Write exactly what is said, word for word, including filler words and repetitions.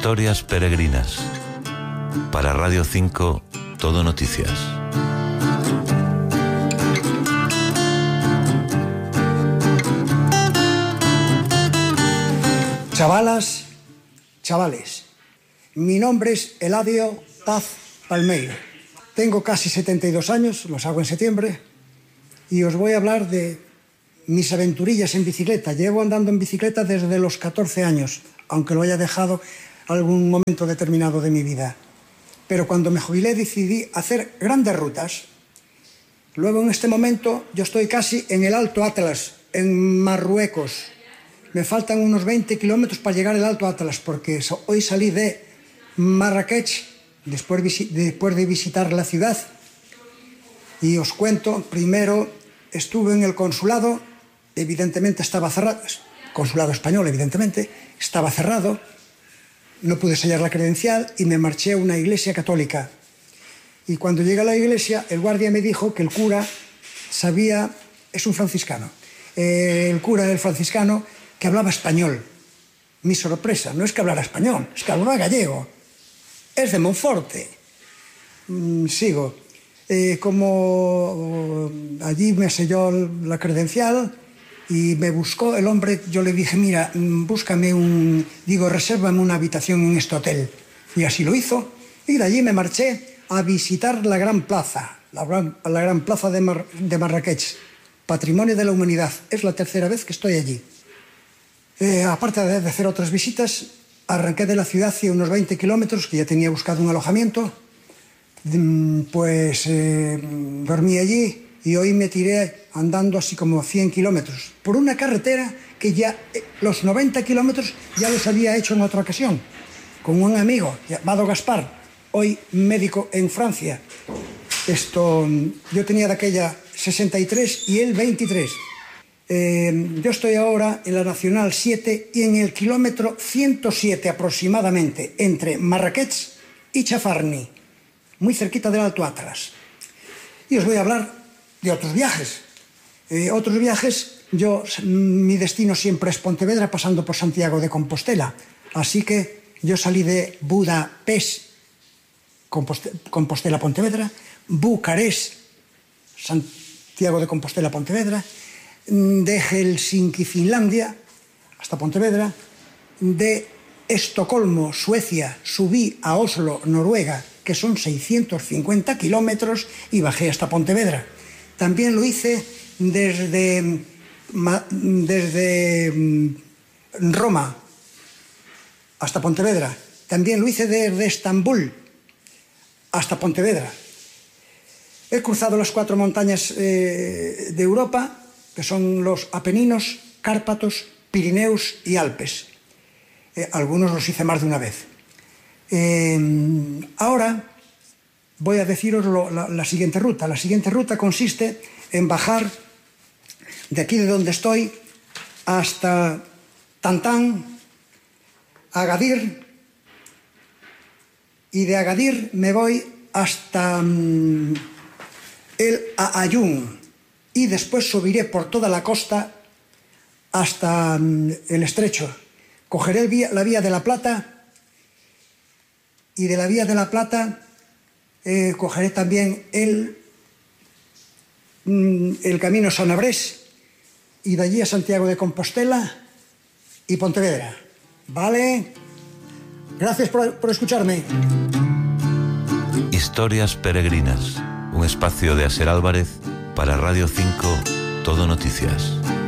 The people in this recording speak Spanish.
Historias peregrinas. Para Radio cinco, Todo Noticias. Chavalas, chavales, mi nombre es Eladio Paz Palmeiro. Tengo casi setenta y dos años, los hago en septiembre, y os voy a hablar de mis aventurillas en bicicleta. Llevo andando en bicicleta desde los catorce años, aunque lo haya dejado algún momento determinado de mi vida. Pero cuando me jubilé decidí hacer grandes rutas. Luego, en este momento, yo estoy casi en el Alto Atlas, en Marruecos. Me faltan unos veinte kilómetros para llegar al Alto Atlas, porque hoy salí de Marrakech, después, después de visitar la ciudad. Y os cuento, primero estuve en el consulado, evidentemente estaba cerrado, consulado español, evidentemente, estaba cerrado, no pude sellar la credencial y me marché a una iglesia católica. Y cuando llegué a la iglesia, el guardia me dijo que el cura sabía, es un franciscano, eh, el cura del franciscano, que hablaba español. Mi sorpresa, no es que hablara español, es que hablaba gallego. Es de Monforte. Mm, sigo. Eh, como allí me selló la credencial y me buscó el hombre, yo le dije, mira, búscame un, digo, resérvame una habitación en este hotel. Y así lo hizo. Y de allí me marché a visitar la Gran Plaza, la Gran, la gran Plaza de, Mar, de Marrakech, Patrimonio de la Humanidad. Es la tercera vez que estoy allí. Eh, aparte de, de hacer otras visitas, arranqué de la ciudad hacia unos veinte kilómetros, que ya tenía buscado un alojamiento. Pues eh, dormí allí y hoy me tiré andando así como cien kilómetros por una carretera que ya eh, los noventa kilómetros ya los había hecho en otra ocasión con un amigo llamado Gaspar, hoy médico en Francia. Esto, yo tenía de aquella sesenta y tres y él veintitrés. Eh, yo estoy ahora en la Nacional siete y en el kilómetro ciento siete aproximadamente, entre Marrakech y Chafarni, muy cerquita del Alto Atlas. Y os voy a hablar de otros viajes. Eh, otros viajes, yo, mi destino siempre es Pontevedra, pasando por Santiago de Compostela. Así que yo salí de Budapest, Compostela, Pontevedra, Bucarest, Santiago de Compostela, Pontevedra, de Helsinki, Finlandia, hasta Pontevedra, de Estocolmo, Suecia, subí a Oslo, Noruega, que son seiscientos cincuenta kilómetros, y bajé hasta Pontevedra. También lo hice desde, desde Roma hasta Pontevedra. También lo hice desde Estambul hasta Pontevedra. He cruzado las cuatro montañas eh, de Europa, que son los Apeninos, Cárpatos, Pirineos y Alpes. Eh, algunos los hice más de una vez. Eh, ahora voy a deciros lo, la, la siguiente ruta. La siguiente ruta consiste en bajar de aquí de donde estoy hasta Tantán, Agadir, y de Agadir me voy hasta um, el Aaiún, y después subiré por toda la costa hasta um, el estrecho. Cogeré el vía, la Vía de la Plata, y de la Vía de la Plata eh, cogeré también el, el camino Sanabrés, y de allí a Santiago de Compostela y Pontevedra. ¿Vale? Gracias por, por escucharme. Historias peregrinas, un espacio de Aser Álvarez para Radio cinco, Todo Noticias.